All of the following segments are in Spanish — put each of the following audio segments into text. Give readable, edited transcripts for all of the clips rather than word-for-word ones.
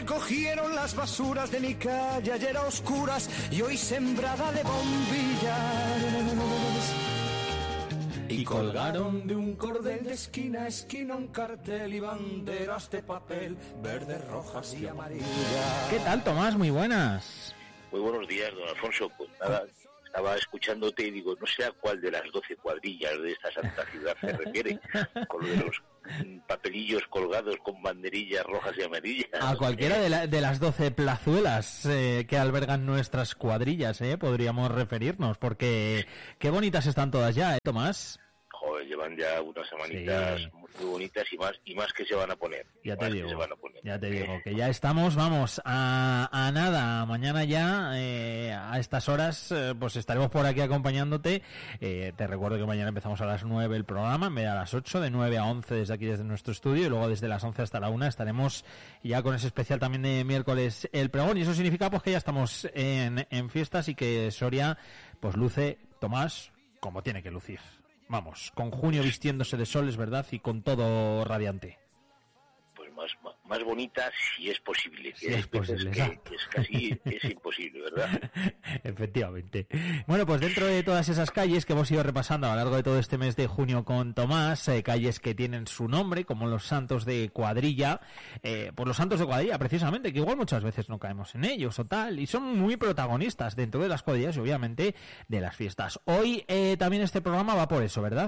recogieron las basuras de mi calle ayer a oscuras y hoy sembrada de bombillas. Y colgaron de un cordel de esquina a esquina un cartel y banderas de papel, verdes, rojas y amarillas. ¿Qué tal, Tomás? Muy buenas. Muy buenos días, don Alfonso. Pues nada, estaba escuchándote y digo, no sé a cuál de las 12 cuadrillas de esta santa ciudad se refiere, con lo de los papelillos colgados con banderillas rojas y amarillas. A cualquiera de las 12 plazuelas que albergan nuestras cuadrillas, podríamos referirnos, porque qué bonitas están todas ya, Tomás. Joder, llevan ya unas semanitas muy bonitas y más que se van a poner. Ya te digo, que ya estamos, vamos, a nada. Mañana ya, a estas horas, pues estaremos por aquí acompañándote. Te recuerdo que mañana empezamos a las 9 el programa, en vez de a las 8, de 9 a 11 desde aquí, desde nuestro estudio, y luego desde las 11 hasta la 1 estaremos ya con ese especial también de miércoles el pregón, y eso significa pues que ya estamos en fiestas y que Soria pues luce, Tomás, como tiene que lucir. Vamos, con junio vistiéndose de sol, es verdad, y con todo radiante. Pues más bonita si es posible. Si es posible, que es casi es imposible, ¿verdad? Efectivamente. Bueno, pues dentro de todas esas calles que hemos ido repasando a lo largo de todo este mes de junio con Tomás, calles que tienen su nombre, como los santos de cuadrilla, pues los santos de cuadrilla, precisamente, que igual muchas veces no caemos en ellos o tal, y son muy protagonistas dentro de las cuadrillas y obviamente de las fiestas. Hoy también este programa va por eso, ¿verdad?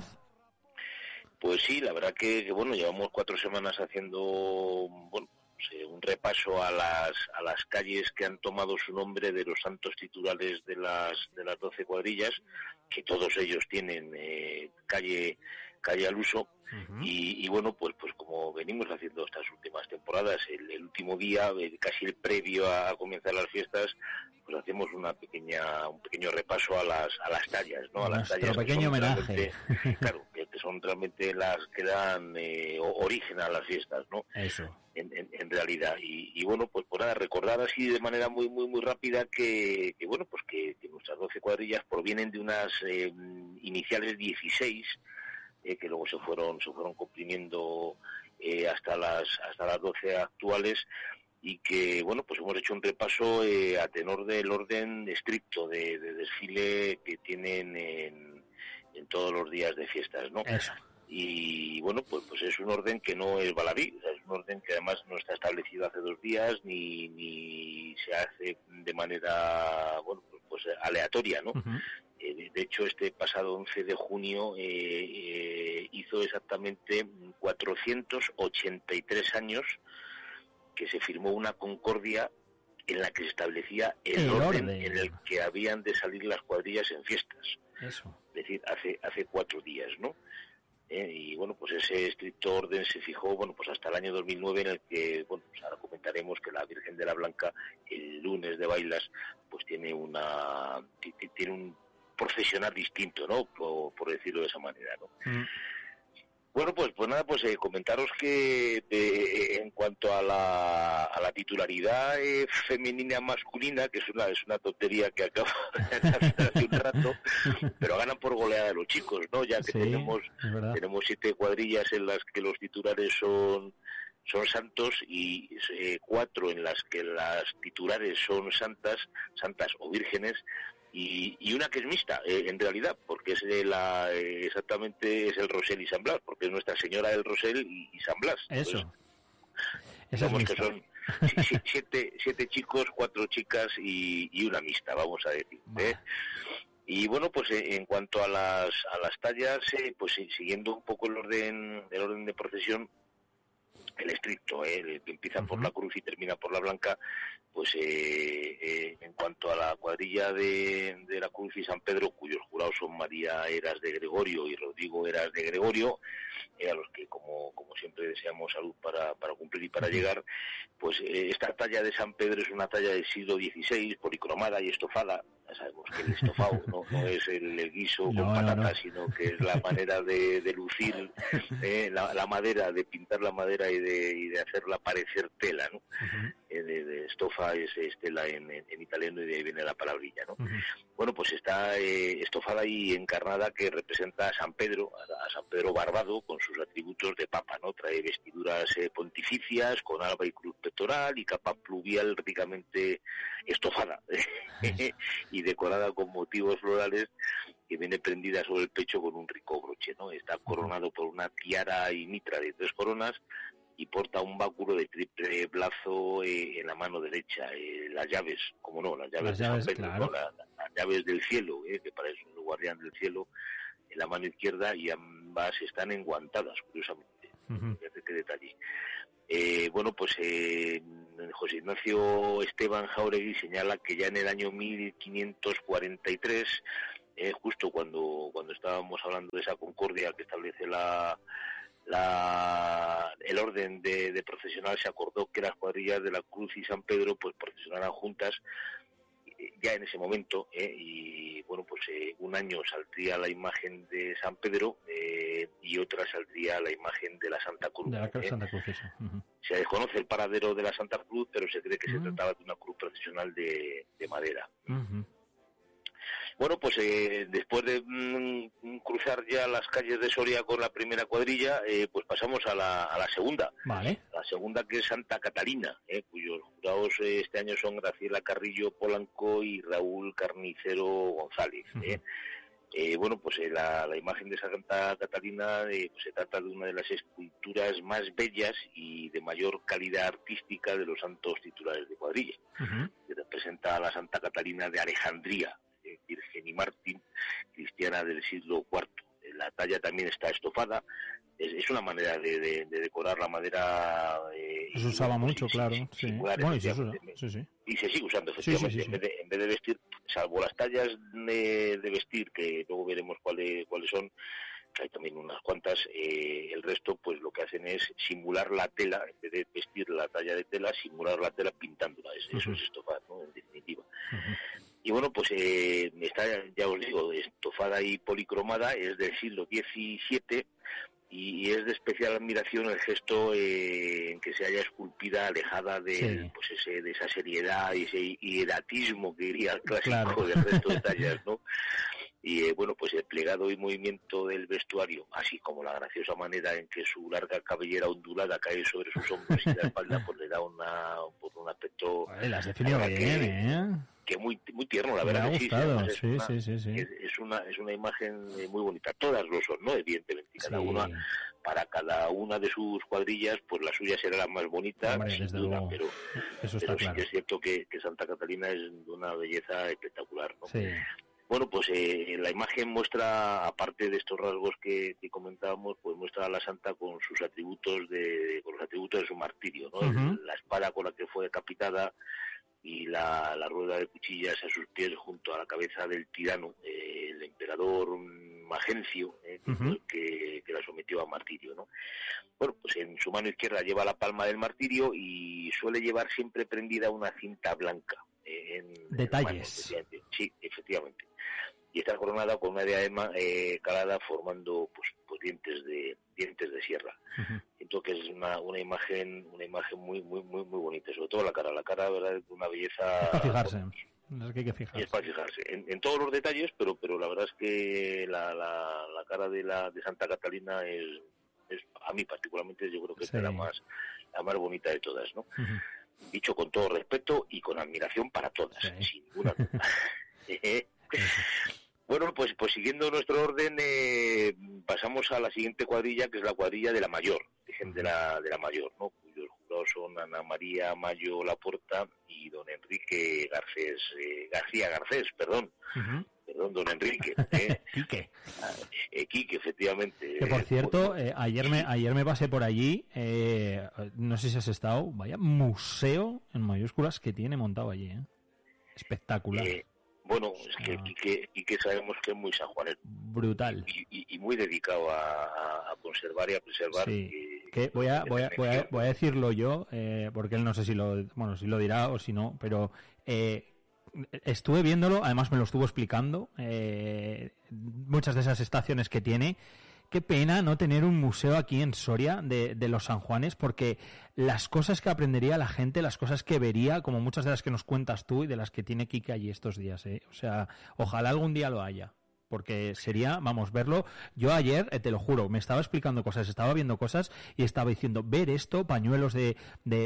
Pues sí, la verdad que bueno, llevamos 4 semanas haciendo un repaso a las calles que han tomado su nombre de los santos titulares de las 12 cuadrillas, que todos ellos tienen calle al uso. Uh-huh. Y bueno, pues como venimos haciendo estas últimas temporadas, el último día, casi el previo a comenzar las fiestas, pues hacemos un pequeño repaso a las tallas, ¿no? A las tallas, pequeño homenaje. Claro, que son realmente las que dan origen a las fiestas, ¿no? Eso. En realidad. Y bueno, pues por nada, recordar así de manera muy rápida que bueno, pues que nuestras 12 cuadrillas provienen de unas iniciales 16, que luego se fueron comprimiendo hasta las 12 actuales, y que bueno, pues hemos hecho un repaso a tenor del orden estricto de desfile que tienen en todos los días de fiestas, ¿no? Eso. Y bueno, pues es un orden que no es baladí, o sea, es un orden que además no está establecido hace 2 días ni se hace de manera pues aleatoria, ¿no? Uh-huh. De hecho, este pasado 11 de junio hizo exactamente 483 años que se firmó una concordia en la que se establecía el orden en el que habían de salir las cuadrillas en fiestas. Eso. Es decir, hace 4 días, ¿no? Y bueno, pues ese estricto orden se fijó, bueno, pues hasta el año 2009, en el que, bueno, pues ahora comentaremos que la Virgen de la Blanca, el lunes de Bailas, pues tiene un profesional distinto, ¿no? Por decirlo de esa manera, ¿no? Mm. Bueno, pues nada, comentaros que en cuanto a la titularidad femenina masculina, que es una tontería que acabo de hacer hace un rato, pero ganan por goleada los chicos, ¿no? Ya que sí, tenemos 7 cuadrillas en las que los titulares son santos y 4 en las que las titulares son santas o vírgenes, y una que es mixta, en realidad, porque es exactamente es el Rosel y San Blas, porque es Nuestra Señora del Rosel y San Blas. Eso. Digamos que son 7 chicos, 4 chicas y una mixta, vamos a decir. Y bueno, pues en cuanto a las tallas, pues siguiendo un poco el orden de procesión, el estricto, el que empieza por la cruz y termina por la blanca, pues en cuanto a la cuadrilla de la Cruz y San Pedro, cuyos jurados son María Heras de Gregorio y Rodrigo Heras de Gregorio, a los que como siempre deseamos salud para cumplir y para llegar, pues esta talla de San Pedro es una talla del siglo XVI, policromada y estofada, Ya sabemos que el estofado no es el guiso con patatas, sino que es la manera de lucir la madera, de pintar la madera y de hacerla parecer tela, ¿no? De estofa es tela en italiano, y de ahí viene la palabrilla, ¿no? Bueno, pues está estofada y encarnada, que representa a San Pedro barbado, con sus atributos de papa, ¿no? Trae vestiduras pontificias con alba y cruz pectoral y capa pluvial ricamente estofada y decorada con motivos florales, que viene prendida sobre el pecho con un rico broche, ¿no? Está coronado por una tiara y mitra de 3 coronas y porta un báculo de triple brazo en la mano derecha. Las llaves, como no, las llaves de San Pedro, claro, ¿no? Las llaves del cielo, que para eso es el guardián del cielo, en la mano izquierda, y ambas están enguantadas, curiosamente. Fíjate qué detalle. Bueno, pues José Ignacio Esteban Jáuregui señala que ya en el año 1543, justo cuando estábamos hablando de esa concordia que establece el orden de procesional, se acordó que las cuadrillas de la Cruz y San Pedro pues procesionaran juntas ya en ese momento, y bueno, pues un año saldría la imagen de San Pedro y otra saldría la imagen de la Santa Cruz. De la Santa Cruz, eso. Se desconoce el paradero de la Santa Cruz, pero se cree que se trataba de una cruz procesional de madera. Bueno, pues después de cruzar ya las calles de Soria con la primera cuadrilla, pues pasamos a la segunda. Vale. La segunda, que es Santa Catalina, cuyos jurados este año son Graciela Carrillo Polanco y Raúl Carnicero González. Bueno, pues la imagen de Santa Catalina pues se trata de una de las esculturas más bellas y de mayor calidad artística de los santos titulares de cuadrilla. Que representa a la Santa Catalina de Alejandría, Virgen y Mártir, cristiana del siglo IV. La talla también está estofada. Es una manera de decorar la madera. Se usaba mucho, claro. Sí. Bueno, y se usa. Y se sigue usando, efectivamente. En vez de vestir, salvo las tallas de vestir, que luego veremos cuáles son, que hay también unas cuantas, el resto pues lo que hacen es simular la tela, en vez de vestir la talla de tela, simular la tela pintándola. Eso es estofar, ¿no? En definitiva. Y bueno, pues está, ya os digo, estofada y policromada, es del siglo XVII, y es de especial admiración el gesto en que se haya esculpida, alejada de esa seriedad y ese hiedatismo que diría el clásico del resto de tallas, ¿no? Y bueno, pues el plegado y movimiento del vestuario, así como la graciosa manera en que su larga cabellera ondulada cae sobre sus hombros y la espalda, pues le da un aspecto... Las definió bien, que muy tierno, la verdad. Me ha gustado, sí. Es una imagen muy bonita. Todas lo son, ¿no? Evidentemente, para cada una de sus cuadrillas, pues la suya será la más bonita, sin duda, pero eso está claro. Sí que es cierto que Santa Catalina es de una belleza espectacular, ¿no? Sí. Bueno, pues la imagen muestra, aparte de estos rasgos que comentábamos, pues muestra a la santa con sus atributos con los atributos de su martirio, ¿no? La espada con la que fue decapitada y la rueda de cuchillas a sus pies junto a la cabeza del tirano, el emperador Magencio, que la sometió a martirio, ¿no? Bueno, pues en su mano izquierda lleva la palma del martirio y suele llevar siempre prendida una cinta blanca. Detalles. Sí, efectivamente. Y está coronada con una diadema calada formando pues dientes de sierra. Entonces es una imagen muy bonita, sobre todo la cara, verdad, es una belleza. Es para fijarse. Es que hay que fijarse. Es para fijarse en todos los detalles, pero la verdad es que la cara de Santa Catalina es a mí particularmente, yo creo que es la más bonita de todas, ¿no? Dicho con todo respeto y con admiración para todas, sin ninguna duda. Bueno, pues siguiendo nuestro orden, pasamos a la siguiente cuadrilla, que es la cuadrilla de la Mayor, de la Mayor, ¿no? Cuyos jurados son Ana María Mayo Laporta y don Enrique García Garcés, perdón, don Enrique. Quique, efectivamente. Que por cierto, ayer me pasé por allí, no sé si has estado, vaya museo en mayúsculas que tiene montado allí, espectacular. Bueno, es que Quique sabemos que es muy sanjuanero. Brutal. Y muy dedicado a conservar y a preservar. Sí. Que voy a decirlo yo, porque él no sé si lo dirá o si no, pero estuve viéndolo, además me lo estuvo explicando, muchas de esas estaciones que tiene. Qué pena no tener un museo aquí en Soria de los San Juanes, porque las cosas que aprendería la gente, las cosas que vería, como muchas de las que nos cuentas tú y de las que tiene Quique allí estos días, o sea, ojalá algún día lo haya. Porque sería, vamos, verlo. Yo ayer, te lo juro, me estaba explicando cosas, estaba viendo cosas y estaba diciendo, ver esto, pañuelos de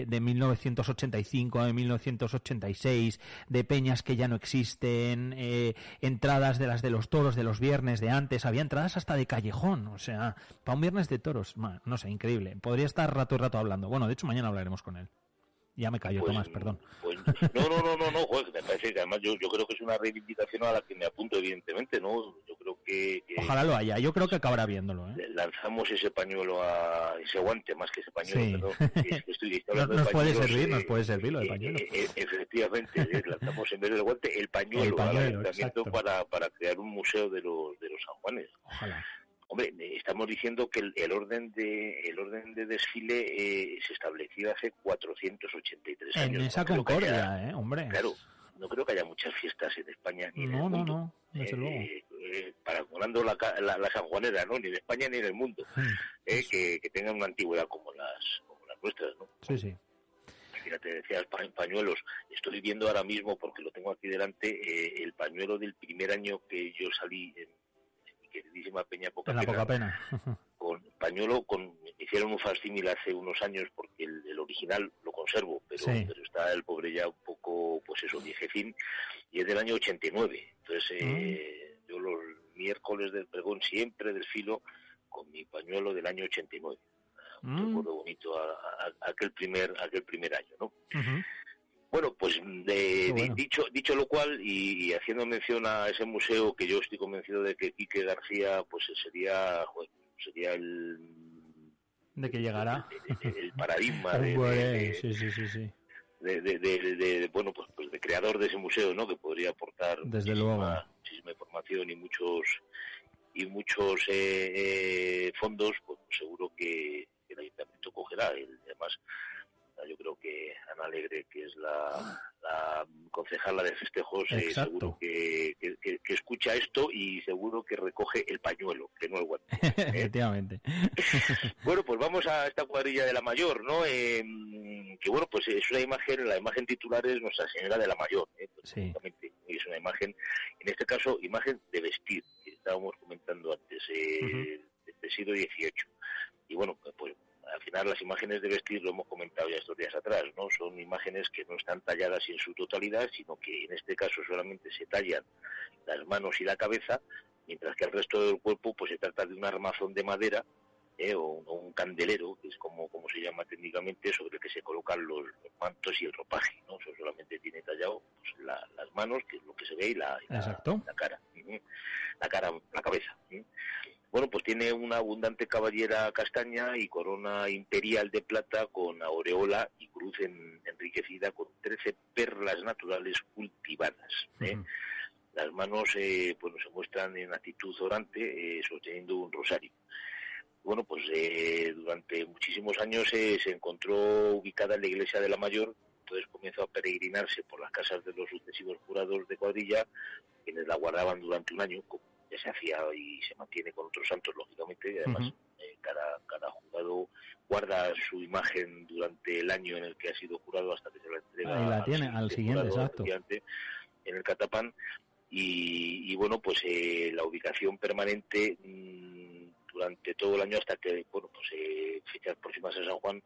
1985, de 1986, de peñas que ya no existen, entradas de las de los toros de los viernes de antes, había entradas hasta de callejón, o sea, para un viernes de toros, no sé, increíble. Podría estar rato y rato hablando. Bueno, de hecho mañana hablaremos con él. Ya me callo, Tomás, perdón. No, Juan, me parece que además yo creo que es una reivindicación a la que me apunto, evidentemente, ¿no? Yo creo que ojalá lo haya, yo creo que acabará viéndolo, ¿eh? Lanzamos ese pañuelo, ese guante, más que ese pañuelo, sí. Perdón. Estoy hablando nos puede servir lo del pañuelo. Efectivamente, lanzamos en vez del guante el pañuelo al ayuntamiento para crear un museo de los San Juanes. Ojalá. Hombre, estamos diciendo que el orden de desfile se estableció hace 483 años. En esa Concordia, hombre. Claro, no creo que haya muchas fiestas en España ni en el mundo. No, desde luego. Paragonando la sanjuanera, ¿no? Ni en España ni en el mundo. Que tengan una antigüedad como las nuestras, ¿no? Sí. Fíjate, decías pañuelos. Estoy viendo ahora mismo, porque lo tengo aquí delante, el pañuelo del primer año que yo salí en queridísima Peña Pocapena. En la Pocapena. Con pañuelo, me hicieron un facsímil hace unos años, porque el original lo conservo, pero está el pobre ya un poco, pues eso, viejecín, y es del año 89. Entonces, yo los miércoles del pregón siempre desfilo con mi pañuelo del año 89. Un recuerdo bonito a aquel primer año, ¿no? Bueno, pues bueno. Dicho lo cual, y haciendo mención a ese museo, que yo estoy convencido de que Quique García pues sería el de que llegará el paradigma bueno, pues de creador de ese museo, ¿no? Que podría aportar muchísima información y muchos fondos, pues seguro que el ayuntamiento cogerá. Además, yo creo que Ana Alegre, que es la concejala de festejos, seguro que escucha esto y seguro que recoge el pañuelo, que no el guante. Efectivamente. Bueno, pues vamos a esta cuadrilla de la Mayor, ¿no? Que bueno, pues es una imagen, la imagen titular es Nuestra Señora de la Mayor, sí. Es una imagen, en este caso, imagen de vestir, que estábamos comentando antes, del siglo XVIII. Y bueno, pues al final las imágenes de vestir, lo hemos comentado ya estos días atrás, ¿no? Son imágenes que no están talladas en su totalidad, sino que en este caso solamente se tallan las manos y la cabeza, mientras que el resto del cuerpo pues se trata de un armazón de madera, o un candelero, que es como se llama técnicamente, sobre el que se colocan los mantos y el ropaje, ¿no? Eso solamente tiene tallado pues, las manos, que es lo que se ve, y la cara, la cabeza. Bueno, pues tiene una abundante cabellera castaña y corona imperial de plata con aureola y cruz enriquecida con 13 perlas naturales cultivadas. Las manos pues se muestran en actitud orante, sosteniendo un rosario. Bueno, pues durante muchísimos años se encontró ubicada en la iglesia de la Mayor, entonces comenzó a peregrinarse por las casas de los sucesivos jurados de cuadrilla, quienes la guardaban durante un año, como ya se hacía y se mantiene con otros santos, lógicamente, y además cada jurado guarda su imagen durante el año en el que ha sido jurado hasta que se la entrega al siguiente, exacto, en el catapán. Y bueno, pues la ubicación permanente durante todo el año hasta que, bueno, pues fechas próximas a San Juan,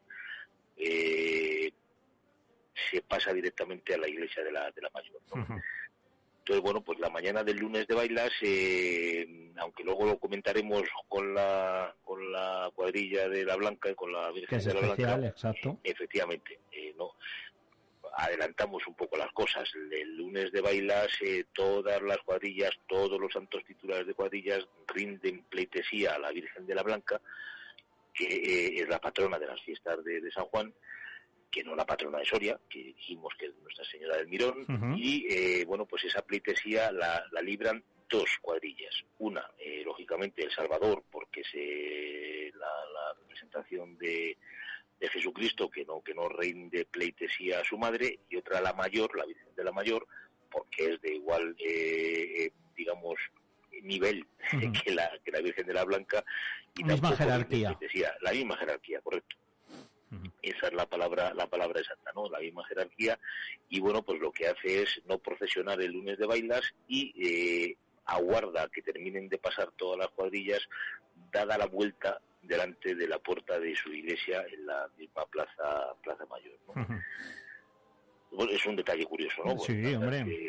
se pasa directamente a la iglesia de la Mayor, ¿no? Entonces, bueno, pues la mañana del lunes de bailas, aunque luego lo comentaremos con la cuadrilla de la Blanca y con la Virgen de la Blanca, exacto. Efectivamente, no adelantamos un poco las cosas. El lunes de bailas, todas las cuadrillas, todos los santos titulares de cuadrillas rinden pleitesía a la Virgen de la Blanca, que es la patrona de las fiestas de San Juan, que no la patrona de Soria, que dijimos que es Nuestra Señora del Mirón, y bueno, pues esa pleitesía la libran dos cuadrillas. Una, lógicamente, El Salvador, porque la representación de Jesucristo, que no rinde pleitesía a su madre, y otra, la Mayor, la Virgen de la Mayor, porque es de igual, digamos, nivel que la Virgen de la Blanca. Y misma jerarquía. La misma jerarquía, correcto. Esa es la palabra exacta, ¿no? La misma jerarquía. Y bueno, pues lo que hace es no procesionar el lunes de bailas y aguarda que terminen de pasar todas las cuadrillas, dada la vuelta delante de la puerta de su iglesia en la misma plaza Mayor, ¿no? Bueno, es un detalle curioso, ¿no? Sí, bueno, hombre.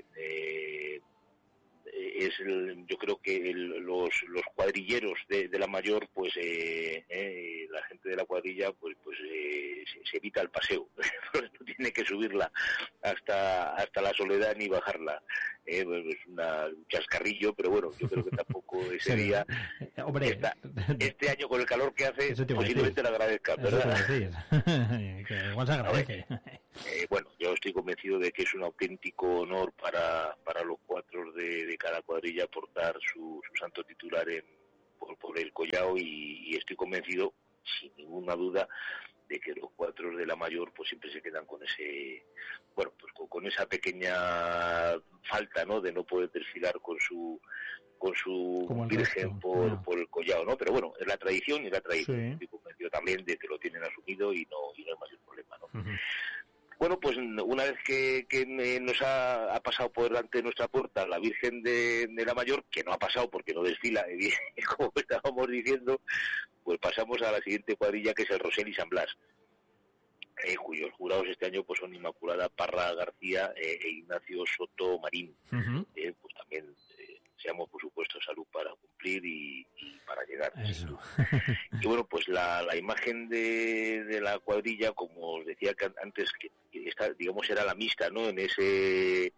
Yo creo que los cuadrilleros de la Mayor, pues la gente de la cuadrilla, pues se evita el paseo, no tiene que subirla hasta la Soledad ni bajarla. Es un chascarrillo, pero bueno, yo creo que tampoco ese día, hombre, este año con el calor que hace, posiblemente lo agradezca, ¿verdad? Que igual se agradece. Bueno, yo estoy convencido de que es un auténtico honor para los cuatros de cada cuadrilla portar su santo titular por el collao, y estoy convencido, sin ninguna duda, de que los cuatros de la Mayor pues siempre se quedan con ese, bueno, pues con esa pequeña falta, ¿no?, de no poder desfilar con su Virgen por el collao, ¿no? Pero bueno, es la tradición y la tradición. Sí. Estoy convencido también de que lo tienen asumido y no hay más el problema, ¿no? Bueno, pues una vez que nos ha pasado por delante de nuestra puerta la Virgen de la Mayor, que no ha pasado porque no desfila, como estábamos diciendo, pues pasamos a la siguiente cuadrilla, que es el Rosel y San Blas, cuyos jurados este año pues son Inmaculada Parra García e Ignacio Soto Marín. Pues también deseamos, por supuesto, salud para cumplir y para llegar. Eso. Y bueno, pues la imagen de la cuadrilla, como os decía que antes, que esta, digamos, era la mixta, ¿no? En ese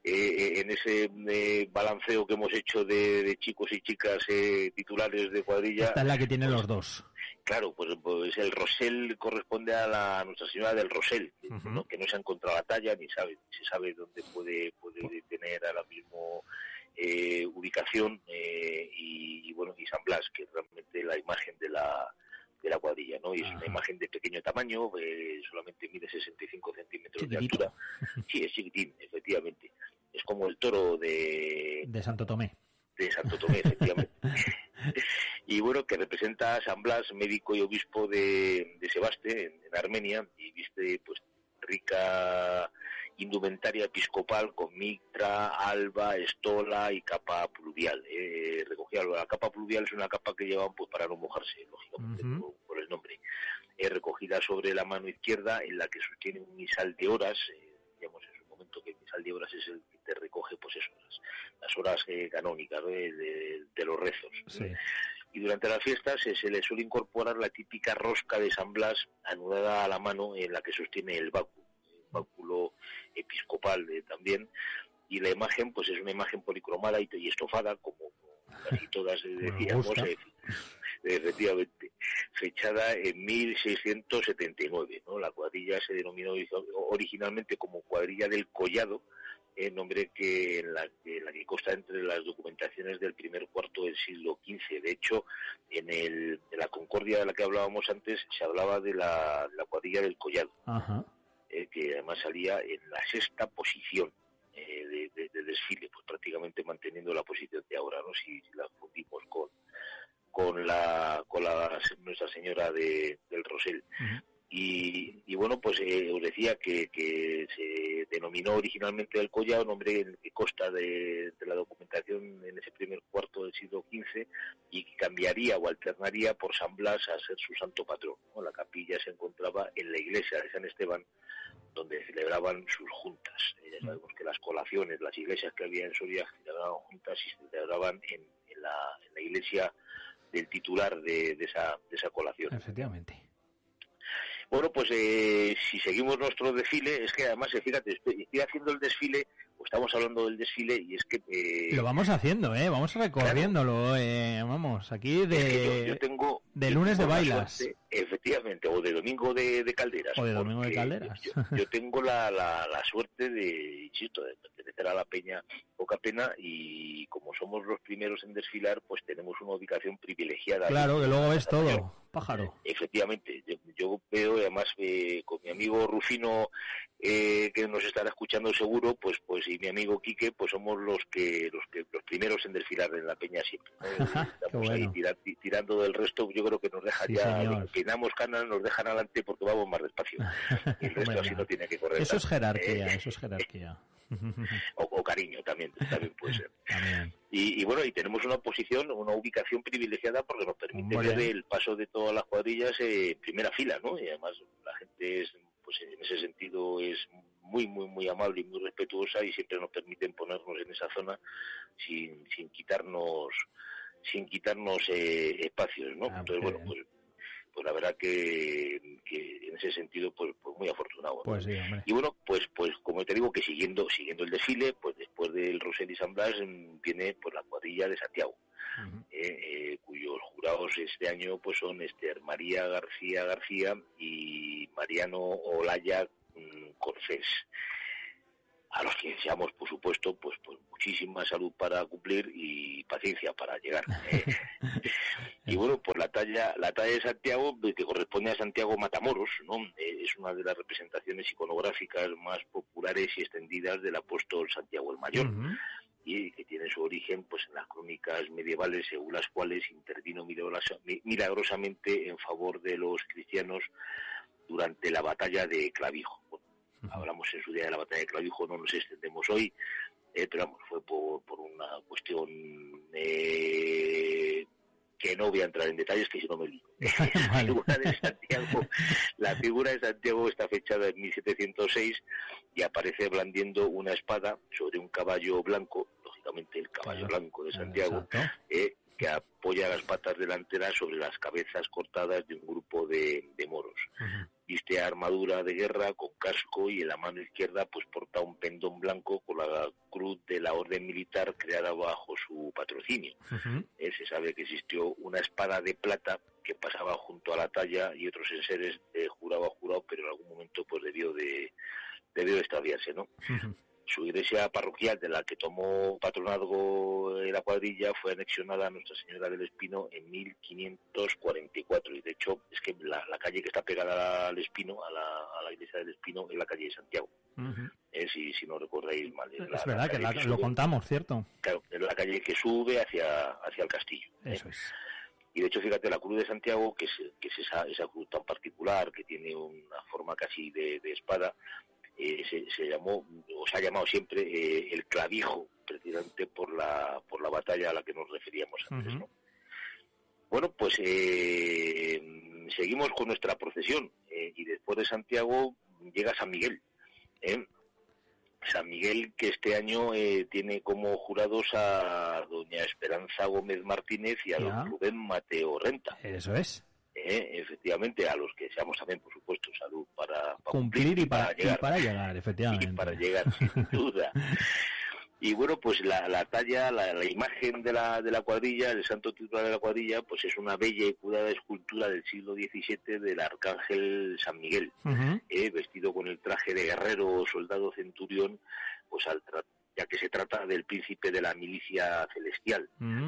balanceo que hemos hecho de chicos y chicas titulares de cuadrilla. Esta es la que tienen los dos. Claro, pues el Rosel corresponde a Nuestra Señora del Rosel, ¿no? Que no se ha encontrado la talla, ni se sabe dónde puede tener ahora mismo ubicación, y bueno, y San Blas, que es realmente la imagen de la cuadrilla, ¿no? Y es una imagen de pequeño tamaño, solamente mide 65 centímetros de altura. Sí, es chiquitín, efectivamente. Es como el toro de Santo Tomé. De Santo Tomé, efectivamente. Y bueno, que representa a San Blas, médico y obispo de Sebaste, en Armenia, y viste pues rica indumentaria episcopal con mitra, alba, estola y capa pluvial. Recogida la capa pluvial es una capa que llevan pues para no mojarse, lógicamente, por el nombre. Recogida sobre la mano izquierda, en la que sostiene un misal de horas, digamos en su momento que el misal de horas es el que te recoge pues eso, las horas canónicas, ¿no?, de los rezos. Sí. Y durante las fiestas se le suele incorporar la típica rosca de San Blas anudada a la mano, en la que sostiene el báculo episcopal también, y la imagen pues es una imagen policromada y estofada, como casi todas decíamos, efectivamente, fechada en 1679, ¿no? La cuadrilla se denominó originalmente como Cuadrilla del Collado, nombre en la que consta entre las documentaciones del primer cuarto del siglo XV. De hecho, en la Concordia de la que hablábamos antes, se hablaba de la Cuadrilla del Collado. Ajá. Que además salía en la sexta posición de desfile, pues prácticamente manteniendo la posición de ahora, ¿no? Si la fundimos con Nuestra Señora del Rosel. Y bueno, pues os decía que se denominó originalmente el collado, nombre que consta de la documentación en ese primer cuarto del siglo XV, y que cambiaría o alternaría por San Blas a ser su santo patrón, ¿no? La capilla se encontraba en la iglesia de San Esteban, donde celebraban sus juntas. Ya sabemos que las colaciones, las iglesias que había en Soria celebraban juntas y se celebraban en la iglesia del titular de esa colación. Efectivamente. Bueno, pues si seguimos nuestro desfile, es que además, fíjate, estoy haciendo el desfile, o estamos hablando del desfile, y es que... lo vamos haciendo, vamos recorriéndolo, claro. Vamos, aquí yo tengo, de lunes de bailas. Suerte, efectivamente, o de domingo de calderas. O de domingo de calderas. Yo tengo la suerte de pertenecer a la Peña Poca Pena, y como somos los primeros en desfilar, pues tenemos una ubicación privilegiada. Claro, que luego ves todo, pájaro. Efectivamente, yo veo, además, con mi amigo Rufino, que nos estará escuchando seguro, pues y mi amigo Quique, pues somos los primeros en desfilar en la peña siempre, ¿no? Estamos bueno. Ahí tirando del resto, yo creo que nos dejan peinamos canas, nos dejan adelante porque vamos más despacio. Y el resto así no tiene que correr. Eso es jerarquía, eso es jerarquía. O cariño también puede ser. Y bueno, y tenemos una ubicación privilegiada porque nos permite ver el paso de todas las cuadrillas en primera fila, ¿no? Y además la gente es, pues en ese sentido es muy, muy, muy amable y muy respetuosa, y siempre nos permiten ponernos en esa zona sin quitarnos espacios, ¿no? Entonces, bueno, pues la verdad que en ese sentido pues muy afortunado, ¿no? Pues sí, y bueno, pues como te digo, que siguiendo el desfile, pues después del Rosel y San Blas viene pues la cuadrilla de Santiago, cuyos jurados este año pues son Esther María García y Mariano Olaya Corcés, a los que deseamos, por supuesto, pues muchísima salud para cumplir y paciencia para llegar. Y bueno, pues la talla de Santiago, que corresponde a Santiago Matamoros, ¿no? Es una de las representaciones iconográficas más populares y extendidas del apóstol Santiago el Mayor, y que tiene su origen pues en las crónicas medievales, según las cuales intervino milagrosamente en favor de los cristianos durante la batalla de Clavijo. Hablamos en su día de la batalla de Clavijo, no nos extendemos hoy, pero vamos, fue por una cuestión que no voy a entrar en detalles, que si no me lío. La figura de Santiago está fechada en 1706 y aparece blandiendo una espada sobre un caballo blanco, lógicamente el caballo blanco de Santiago, que apoya las patas delanteras sobre las cabezas cortadas de un grupo de moros. Viste armadura de guerra con casco y en la mano izquierda pues porta un pendón blanco con la cruz de la orden militar creada bajo su patrocinio. Se sabe que existió una espada de plata que pasaba junto a la talla y otros enseres de jurado a jurado, pero en algún momento pues debió de extraviarse, ¿no? Su iglesia parroquial, de la que tomó patronazgo la cuadrilla, fue anexionada a Nuestra Señora del Espino en 1544, y de hecho es que la calle que está pegada al Espino, a la iglesia del Espino, es la calle de Santiago. Si no recordáis mal. Es verdad que lo contamos, ¿cierto? Claro, es la calle que sube hacia el castillo. Eso es. Y de hecho, fíjate, la cruz de Santiago, que es esa cruz tan particular, que tiene una forma casi de espada, se llamó, o se ha llamado siempre, el Clavijo, precisamente por la batalla a la que nos referíamos antes, ¿no? Bueno, pues seguimos con nuestra procesión, y después de Santiago llega San Miguel. San Miguel, que este año tiene como jurados a doña Esperanza Gómez Martínez y a don Rubén Mateo Renta. Eso es. Efectivamente, a los que deseamos también, por supuesto, salud para cumplir y para llegar, efectivamente. Y para llegar, sin duda. Y bueno, pues la talla, la imagen de la cuadrilla, el santo titular de la cuadrilla, pues es una bella y cuidada escultura del siglo XVII del arcángel San Miguel, vestido con el traje de guerrero o soldado centurión, pues ya que se trata del príncipe de la milicia celestial.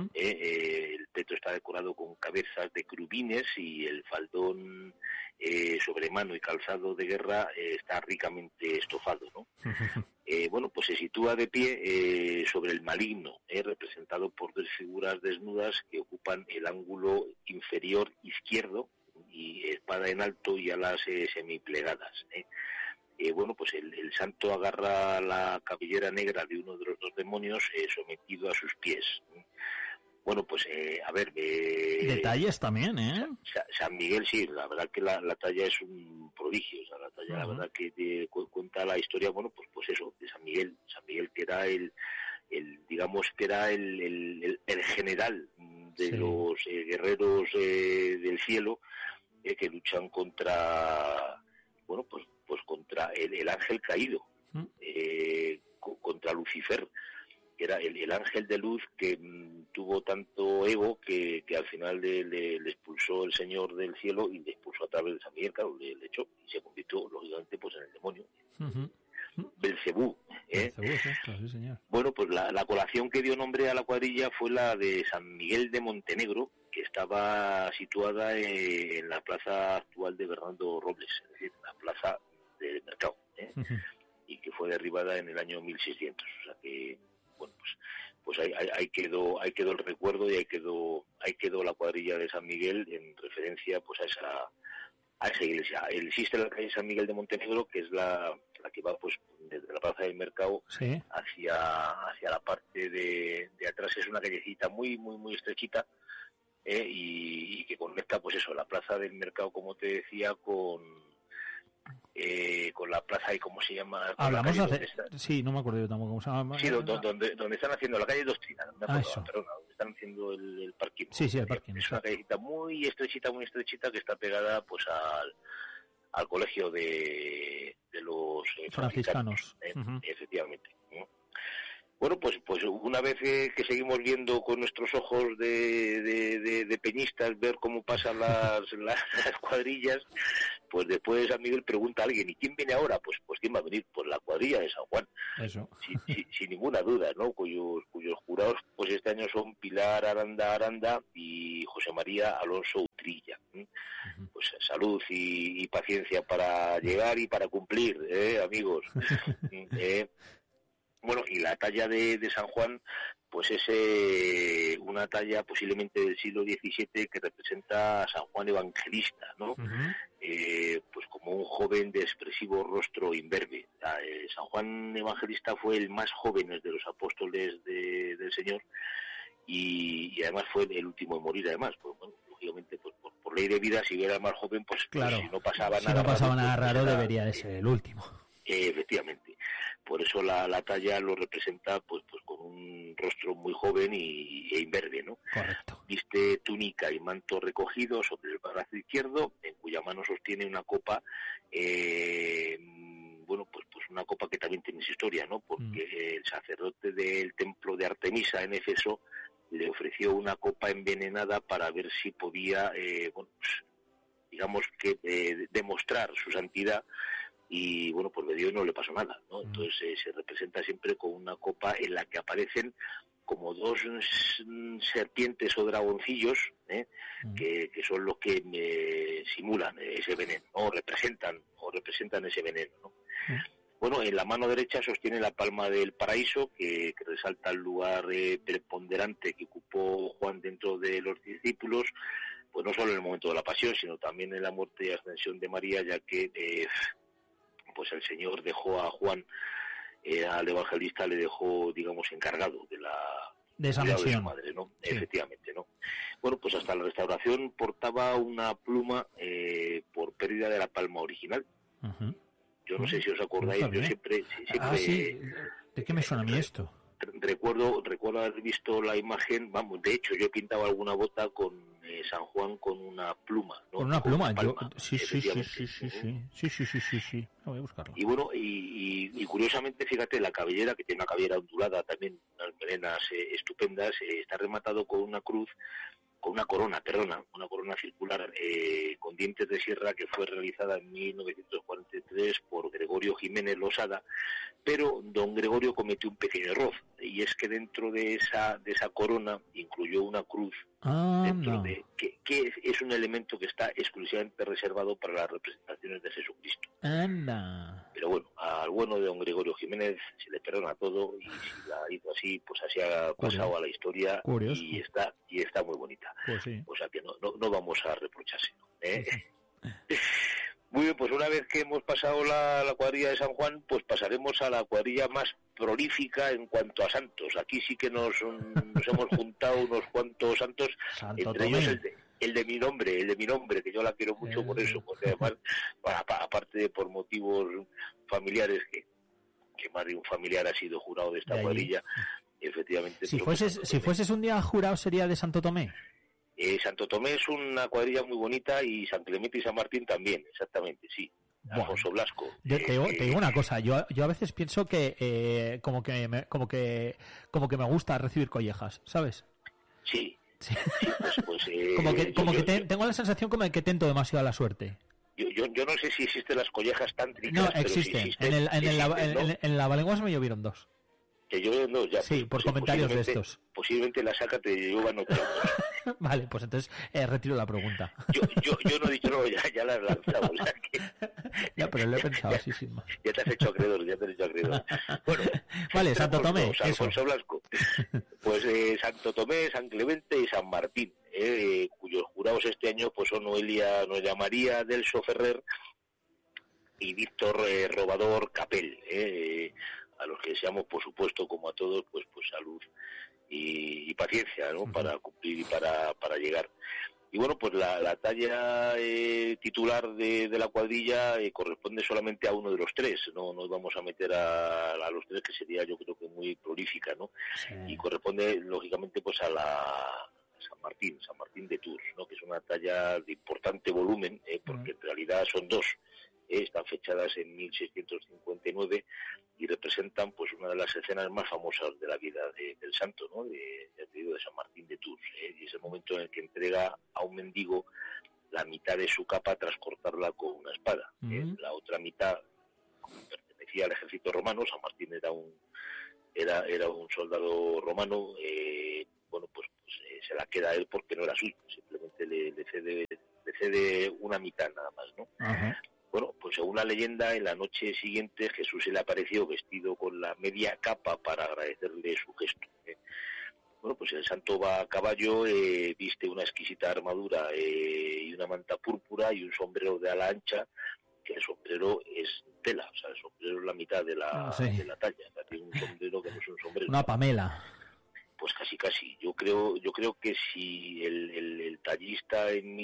El peto está decorado con cabezas de querubines y el faldón sobre mano y calzado de guerra está ricamente estofado, ¿no? Bueno, pues se sitúa de pie sobre el maligno, representado por dos figuras desnudas que ocupan el ángulo inferior izquierdo, y espada en alto y alas semiplegadas. Bueno, pues el santo agarra la cabellera negra de uno de los dos demonios sometido a sus pies. Bueno, pues a ver... detalles también, ¿eh? San Miguel, sí, la verdad que la talla es un prodigio, o sea, la talla, la verdad que cuenta la historia, bueno, pues eso, de San Miguel que era el general de los guerreros del cielo, que luchan contra, bueno, pues contra el ángel caído, contra Lucifer, que era el ángel de luz que tuvo tanto ego que al final le expulsó el Señor del cielo, y le expulsó a través de San Miguel, claro, le echó, y se convirtió lógicamente pues en el demonio. Belcebú, exacto, sí, señor. Bueno, pues la colación que dio nombre a la cuadrilla fue la de San Miguel de Montenegro, que estaba situada en la plaza actual actual de Bernardo Robles, es decir, la plaza del mercado, y que fue derribada en el año 1600. O sea que, bueno, pues ahí quedó el recuerdo, y ahí quedó la cuadrilla de San Miguel en referencia pues a esa iglesia. Existe la calle San Miguel de Montenegro, que es la que va pues desde la plaza del mercado, ¿sí?, hacia la parte de atrás. Es una callecita muy muy muy estrechita, y que conecta pues eso, la plaza del mercado, como te decía, con la plaza, y cómo se llama. Hablamos sí, no me acuerdo yo tampoco cómo se llama. Sí, donde están haciendo la calle Doctrina, donde están haciendo el parking. Sí, el parking. Es una callecita muy estrechita que está pegada pues al colegio de los franciscanos. Efectivamente. Bueno, pues una vez que seguimos viendo con nuestros ojos de peñistas ver cómo pasan las cuadrillas, pues después San Miguel pregunta a alguien: ¿y quién viene ahora? Pues ¿quién va a venir? Pues la cuadrilla de San Juan. Eso. Sin ninguna duda, ¿no? Cuyos jurados pues este año son Pilar Aranda y José María Alonso Utrilla. Pues salud y paciencia para llegar y para cumplir, amigos. Bueno, y la talla de San Juan, pues es una talla posiblemente del siglo XVII que representa a San Juan Evangelista, ¿no? Pues como un joven de expresivo rostro imberbe. San Juan Evangelista fue el más joven de los apóstoles del Señor, y además fue el último en morir, además. Pues, bueno, lógicamente, pues por ley de vida, si era el más joven, pues, claro, pues si no pasaba nada raro, debería de ser el último. Efectivamente. Por eso la talla lo representa pues con un rostro muy joven e imberbe, ¿no? Correcto. Viste túnica y manto recogido sobre el brazo izquierdo, en cuya mano sostiene una copa, pues una copa que también tiene su historia, ¿no? Porque el sacerdote del templo de Artemisa en Éfeso le ofreció una copa envenenada para ver si podía, digamos que demostrar su santidad. Y bueno, pues le dio y no le pasó nada, ¿no? Entonces se representa siempre con una copa en la que aparecen como dos serpientes o dragoncillos, que son los que simulan ese veneno, ¿no? representan ese veneno, ¿no? Bueno, en la mano derecha sostiene la palma del paraíso, que resalta el lugar preponderante que ocupó Juan dentro de los discípulos, pues no solo en el momento de la pasión, sino también en la muerte y ascensión de María, ya que pues el Señor dejó a Juan, al evangelista le dejó, digamos, encargado de esa misión de su madre, ¿no? Sí. Efectivamente, ¿no? Bueno, pues hasta la restauración portaba una pluma por pérdida de la palma original. Yo no sé si os acordáis, yo siempre sí. ¿De qué me suena a mí esto? Recuerdo haber visto la imagen, vamos, de hecho yo he pintado alguna bota con San Juan con una pluma, ¿no? Con una pluma, sí. Voy a buscarlo. Y bueno, y curiosamente, fíjate, la cabellera, que tiene una cabellera ondulada también, unas melenas estupendas, está rematado con una cruz, con una corona circular con dientes de sierra, que fue realizada en 1943 por Gregorio Jiménez Losada, pero don Gregorio cometió un pequeño error, y es que dentro de esa corona incluyó una cruz, que es un elemento que está exclusivamente reservado para las representaciones de Jesucristo. Anda. Pero bueno, al bueno de don Gregorio Jiménez se le perdona todo, y si la hizo así, pues así ha pasado a la historia. Curioso. y está muy bonita. Pues sí. O sea que no vamos a reprochárselo, ¿eh? Muy bien, pues una vez que hemos pasado la cuadrilla de San Juan, pues pasaremos a la cuadrilla más prolífica en cuanto a santos. Aquí sí que nos hemos juntado unos cuantos santos, entre ellos el de mi nombre, que yo la quiero mucho por eso, porque además, aparte de por motivos familiares, que más de un familiar ha sido jurado de esta cuadrilla, efectivamente. Si fueses un día jurado, ¿sería de Santo Tomé? Santo Tomé es una cuadrilla muy bonita, y San Clemente y San Martín también, exactamente, sí. Alfonso Blasco. Te digo una cosa, yo a veces pienso que como que me gusta recibir collejas, ¿sabes? Sí. Pues, tengo la sensación como de que tento demasiado la suerte. Yo no sé si existen las collejas tántricas. No, existen. Pero sí en la Valenguas me llovieron dos. Que llovieron dos, ya. Sí, por comentarios de estos. Posiblemente la saca te llevan otros. Vale, pues entonces retiro la pregunta. Yo no he dicho no, ya la he lanzado. O sea que... Ya, pero lo he pensado así sin más. Ya te has hecho acreedor. Bueno, vale, Santo Tomé. Alfonso Blasco. Pues Santo Tomé, San Clemente y San Martín, cuyos jurados este año pues son Noelia María Delso Ferrer y Víctor Robador Capel. A los que deseamos, por supuesto, como a todos, pues salud y paciencia, ¿no? Para cumplir y para llegar. Y bueno, pues la talla titular de la cuadrilla corresponde solamente a uno de los tres, no nos vamos a meter a los tres, que sería yo creo que muy prolífica, ¿no? Sí. Y corresponde lógicamente pues a San Martín de Tours, ¿no? Que es una talla de importante volumen, porque en realidad son dos, están fechadas en 1659 y representan pues una de las escenas más famosas de la vida del santo, ¿no? de San Martín de Tours, y es el momento en el que entrega a un mendigo la mitad de su capa tras cortarla con una espada. La otra mitad, como pertenecía al ejército romano, San Martín era un soldado romano, pues se la queda a él porque no era suyo, simplemente le cede una mitad nada más, ¿no? Ajá. Bueno, pues según la leyenda, en la noche siguiente Jesús se le apareció vestido con la media capa para agradecerle su gesto. Bueno, pues el santo va a caballo, viste una exquisita armadura y una manta púrpura y un sombrero de ala ancha, que el sombrero es tela, o sea, el sombrero es la mitad de la talla. O sea, tiene un sombrero que no es un sombrero. Una pamela. Pues casi. Yo creo que si el tallista en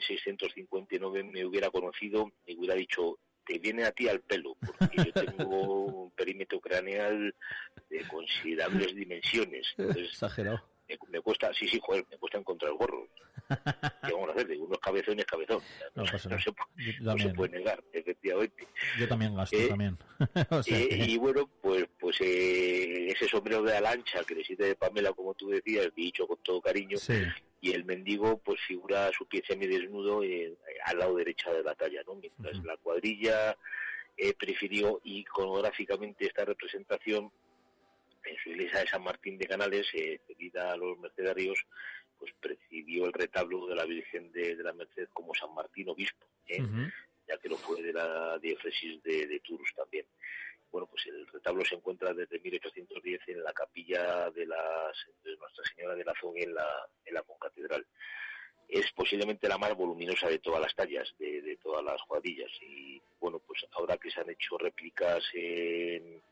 1659 me hubiera conocido, me hubiera dicho, te viene a ti al pelo, porque yo tengo un perímetro craneal de considerables dimensiones. Entonces, exagerado. Me cuesta, me cuesta encontrar gorros. ¿Qué vamos a hacer? De unos cabezones, cabezón. No se puede negar, efectivamente. Yo también gasto, también. O sea y bueno, pues ese sombrero de ala ancha que le sirve de Pamela, como tú decías, dicho con todo cariño, sí. Y el mendigo pues figura su pie semidesnudo al lado derecha de la talla, ¿no? Mientras la cuadrilla prefirió iconográficamente esta representación en su iglesia de San Martín de Canales, pedida a los mercedarios, pues presidió el retablo de la Virgen de la Merced como San Martín obispo, ya que lo fue de la diócesis de Tours también. Bueno, pues el retablo se encuentra desde 1810 en la capilla de Nuestra Señora de la Zogue en la concatedral. Es posiblemente la más voluminosa de todas las tallas, de todas las cuadrillas. Y bueno, pues ahora que se han hecho réplicas en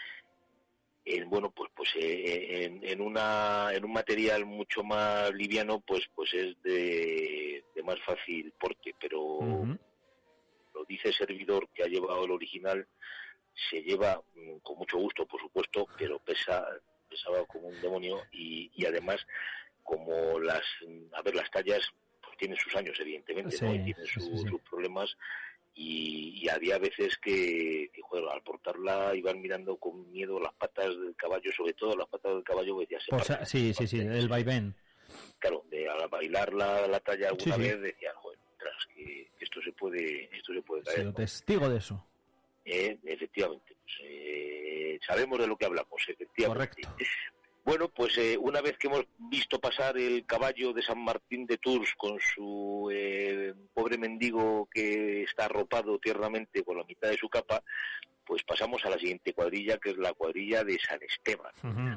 un material mucho más liviano, pues es de más fácil porte, pero lo dice el servidor que ha llevado el original, se lleva con mucho gusto, por supuesto, pero pesaba como un demonio y además, como las tallas pues tienen sus años, evidentemente, ¿no? Y tienen sus problemas. Y había veces que al portarla iban mirando con miedo las patas del caballo, sobre todo las patas del caballo, que ya se el vaivén. Claro, al bailar la talla alguna vez decían, joder, que esto se puede caer. Sí, testigo de eso. Efectivamente, pues, sabemos de lo que hablamos, efectivamente. Correcto. Bueno, pues una vez que hemos visto pasar el caballo de San Martín de Tours con su pobre mendigo que está arropado tiernamente con la mitad de su capa, pues pasamos a la siguiente cuadrilla, que es la cuadrilla de San Esteban.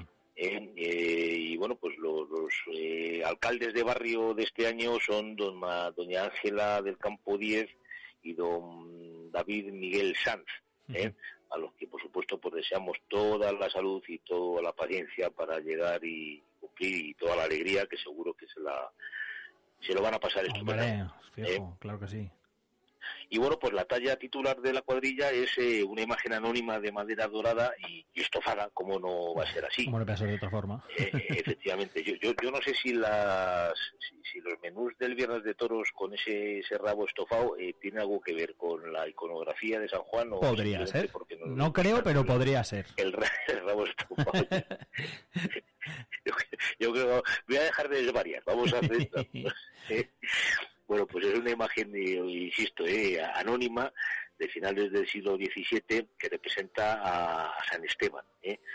Y bueno, pues los alcaldes de barrio de este año son doña Ángela del Campo 10 y don David Miguel Sanz, a los que por supuesto pues deseamos toda la salud y toda la paciencia para llegar y cumplir, y toda la alegría, que seguro que se lo van a pasar estupendamente. Claro que sí. Y bueno, pues la talla titular de la cuadrilla es una imagen anónima de madera dorada y estofada, como no va a ser así. Como no puede ser de otra forma. Efectivamente. Yo no sé si los menús del Viernes de Toros con ese rabo estofado tiene algo que ver con la iconografía de San Juan. O podría ser. No creo, pero podría ser. El rabo estofado. Yo creo, voy a dejar de desvariar. Vamos a hacer esto. Bueno, pues es una imagen, insisto, anónima, de finales del siglo XVII, que representa a San Esteban.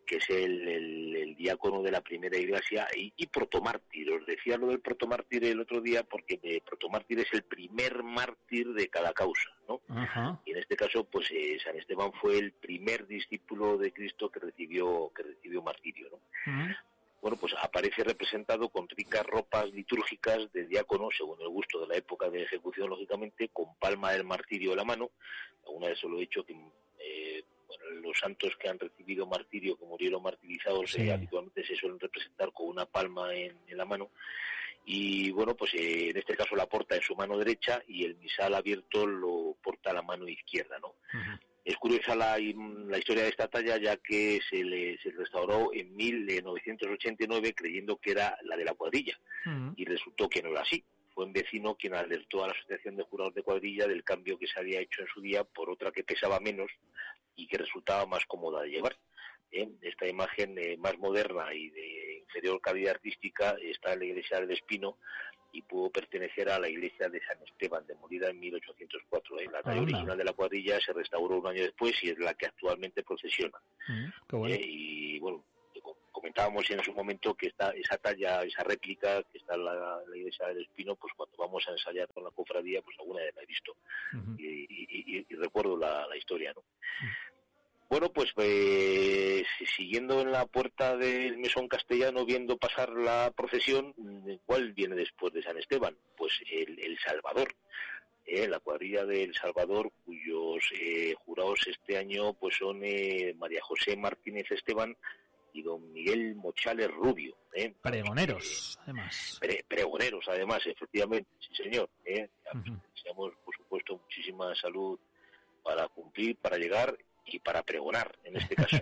que es el diácono de la primera iglesia y protomártir. Os decía lo del protomártir el otro día porque el protomártir es el primer mártir de cada causa, ¿no? Ajá. Y en este caso, pues San Esteban fue el primer discípulo de Cristo que recibió martirio, ¿no? Uh-huh. Bueno, pues aparece representado con ricas ropas litúrgicas de diácono, según el gusto de la época de ejecución, lógicamente, con palma del martirio en la mano. Alguna vez os lo he dicho que los santos que han recibido martirio, que murieron martirizados, sí, habitualmente se suelen representar con una palma en la mano. Y bueno, pues en este caso la porta en su mano derecha y el misal abierto lo porta a la mano izquierda, ¿no? Uh-huh. Es curiosa la historia de esta talla, ya que se restauró en 1989 creyendo que era la de la cuadrilla, uh-huh, y resultó que no era así. Fue un vecino quien alertó a la Asociación de Jurados de Cuadrilla del cambio que se había hecho en su día por otra que pesaba menos y que resultaba más cómoda de llevar. Esta imagen más moderna y de inferior calidad artística está en la iglesia del Espino y pudo pertenecer a la iglesia de San Esteban, demolida en 1804. La talla original de la cuadrilla se restauró un año después y es la que actualmente procesiona. Qué bueno. Y bueno, comentábamos en su momento que esa talla, esa réplica que está en la iglesia del Espino, pues cuando vamos a ensayar con la cofradía, pues alguna vez la he visto. Uh-huh. Y recuerdo la historia, ¿no? Uh-huh. Bueno, pues siguiendo en la puerta del mesón castellano, viendo pasar la procesión, ¿cuál viene después de San Esteban? Pues el Salvador, la cuadrilla del Salvador, cuyos jurados este año pues son María José Martínez Esteban y don Miguel Mochales Rubio. Pregoneros, además. Pregoneros, además, efectivamente, sí señor. Uh-huh. Deseamos, por supuesto, muchísima salud para cumplir, para llegar y para pregonar, en este caso.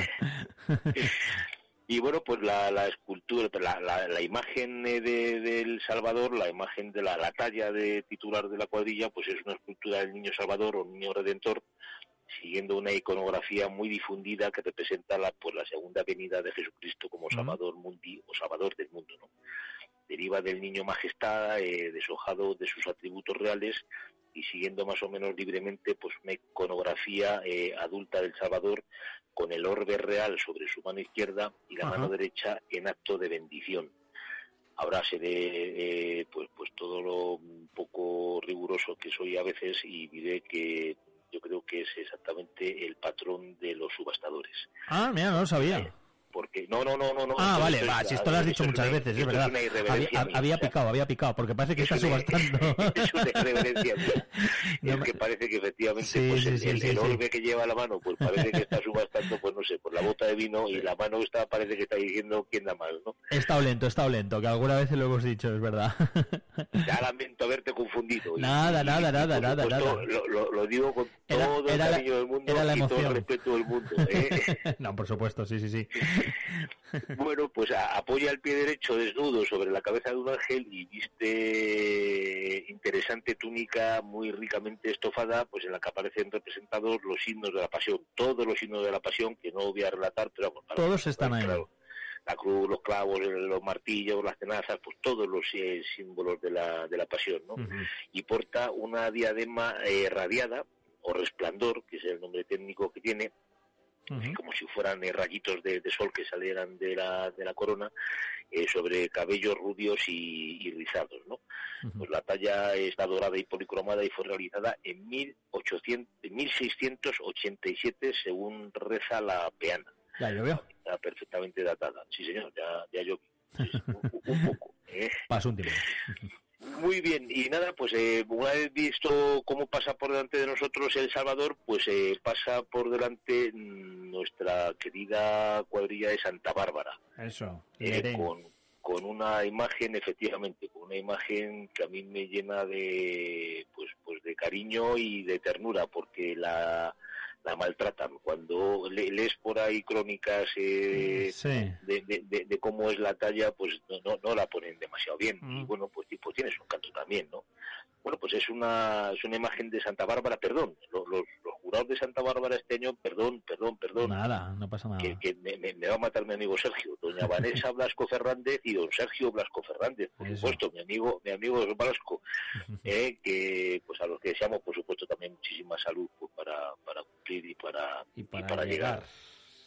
Y bueno, pues la escultura, la imagen del Salvador, la imagen de la talla de titular de la cuadrilla, pues es una escultura del Niño Salvador o Niño Redentor, siguiendo una iconografía muy difundida que representa la segunda venida de Jesucristo como Salvador mundi o Salvador del mundo, ¿no? Deriva del Niño Majestad, deshojado de sus atributos reales y siguiendo más o menos libremente pues una iconografía adulta del Salvador con el orbe real sobre su mano izquierda y la mano derecha en acto de bendición. Ahora seré pues todo lo un poco riguroso que soy a veces y diré que yo creo que es exactamente el patrón de los subastadores. Ah, mira, no lo sabía. Porque no. Ah, vale, si esto lo has dicho muchas veces, es verdad. Había picado, porque parece que está subastando. Es una irreverencia. Es que parece que efectivamente el orbe que lleva la mano, pues parece que está subastando, pues no sé, por la bota de vino y la mano parece que está diciendo quién da más, ¿no? Está lento, que alguna vez lo hemos dicho, es verdad. Ya lamento haberte confundido. Nada. Lo digo con todo el cariño del mundo y todo el respeto del mundo. No, por supuesto, sí. Bueno, pues apoya el pie derecho desnudo sobre la cabeza de un ángel y viste interesante túnica muy ricamente estofada, pues en la que aparecen representados los signos de la pasión, todos los signos de la pasión, que no voy a relatar, pero vamos, todos están ahí. Claro, la cruz, los clavos, los martillos, las tenazas, pues todos los símbolos de la pasión, ¿no? Uh-huh. Y porta una diadema radiada o resplandor, que es el nombre técnico que tiene, uh-huh, como si fueran rayitos de sol que salieran de la corona, sobre cabellos rubios y rizados, ¿no? Uh-huh. Pues la talla está dorada y policromada y fue realizada en 1687, según reza la peana. Ya llovió. Está perfectamente datada. Sí, señor, ya llovió. Un poco. Pasó un tiempo. Muy bien, y nada, pues una vez visto cómo pasa por delante de nosotros El Salvador, pues pasa por delante nuestra querida cuadrilla de Santa Bárbara. Eso, con una imagen, efectivamente, con una imagen que a mí me llena de pues de cariño y de ternura, porque la maltratan. Cuando lees por ahí crónicas de cómo es la talla, pues no la ponen demasiado bien. Y bueno, pues tienes un canto también, ¿no? Bueno, pues es una imagen de Santa Bárbara, perdón. Los jurados de Santa Bárbara este año, perdón. Nada, no pasa nada. Que me va a matar mi amigo Sergio, doña Vanessa Blasco Fernández y don Sergio Blasco Fernández, por supuesto, mi amigo Blasco, que pues a los que deseamos, por supuesto, también muchísima salud pues, para cumplir y para llegar.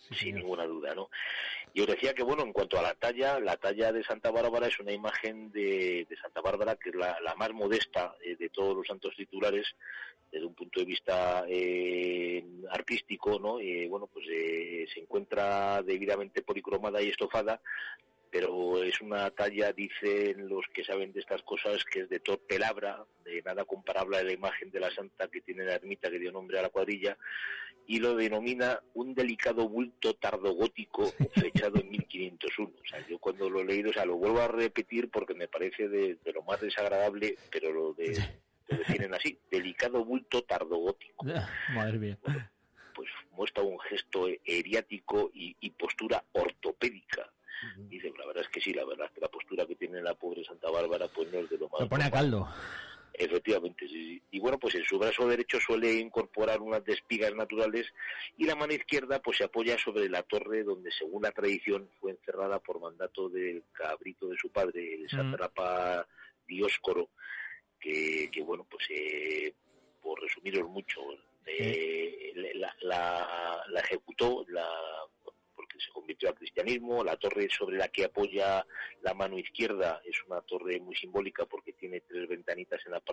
sin ninguna duda, ¿no? Yo decía que, bueno, en cuanto a la talla de Santa Bárbara es una imagen de Santa Bárbara que es la más modesta de todos los santos titulares, desde un punto de vista artístico, ¿no? Bueno, pues se encuentra debidamente policromada y estofada, pero es una talla, dicen los que saben de estas cosas, que es de torpe labra, de nada comparable a la imagen de la santa que tiene la ermita que dio nombre a la cuadrilla, y lo denomina un delicado bulto tardogótico fechado en 1501. O sea, yo cuando lo he leído, o sea, lo vuelvo a repetir porque me parece de lo más desagradable, pero lo definen así, delicado bulto tardogótico. Madre mía. Pues muestra un gesto eriático y postura ortopédica. Dice, la verdad es que sí, la verdad es que la postura que tiene la pobre Santa Bárbara pues no es de lo más... Lo pone a caldo. Efectivamente, sí. Y bueno, pues en su brazo derecho suele incorporar unas espigas naturales y la mano izquierda pues se apoya sobre la torre donde, según la tradición, fue encerrada por mandato del cabrito de su padre, el sátrapa Dioscoro, que bueno, pues por resumiros mucho, la ejecutó, porque se convirtió al cristianismo. La torre sobre la que apoya la mano izquierda es una torre muy simbólica porque tiene 3 ventanitas en la parte